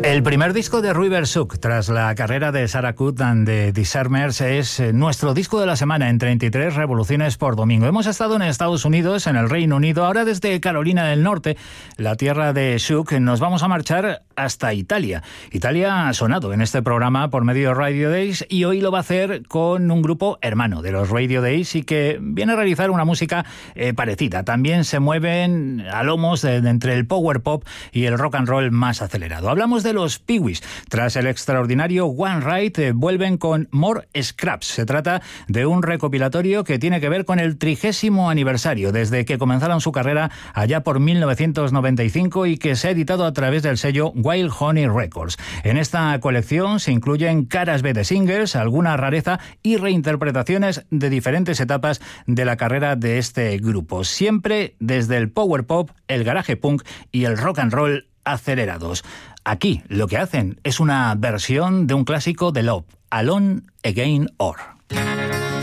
El primer disco de River Shook, tras la carrera de Sarah Cook and the Disarmers, es nuestro disco de la semana en 33 revoluciones por domingo. Hemos estado en Estados Unidos, en el Reino Unido, ahora desde Carolina del Norte, la tierra de Shook, nos vamos a marchar hasta Italia. Italia ha sonado en este programa por medio de Radio Days y hoy lo va a hacer con un grupo hermano de los Radio Days y que viene a realizar una música parecida. También se mueven a lomos entre el power pop y el rock and roll más acelerado. Hablamos de los Pee-wees. Tras el extraordinario One Ride, vuelven con More Scraps. Se trata de un recopilatorio que tiene que ver con el 30º aniversario desde que comenzaron su carrera allá por 1995 y que se ha editado a través del sello Wild Honey Records. En esta colección se incluyen caras B de singles, alguna rareza y reinterpretaciones de diferentes etapas de la carrera de este grupo, siempre desde el power pop, el garage punk y el rock and roll acelerados. Aquí lo que hacen es una versión de un clásico de Love, Alone Again Or.